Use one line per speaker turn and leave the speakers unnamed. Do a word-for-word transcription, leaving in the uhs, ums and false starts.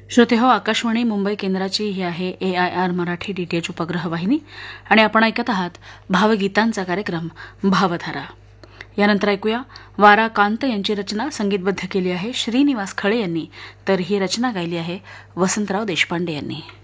श्रोते हो, आकाशवाणी मुंबई केंद्राची ही आहे ए आय आर मराठी डीटीएच उपग्रह वाहिनी आणि आपण ऐकत आहात भावगीतांचा कार्यक्रम भावधारा. यानंतर ऐकूया वारा कांत यांची रचना संगीतबद्ध केली आहे श्रीनिवास खळे यांनी, तर ही रचना गायली आहे वसंतराव देशपांडे यांनी.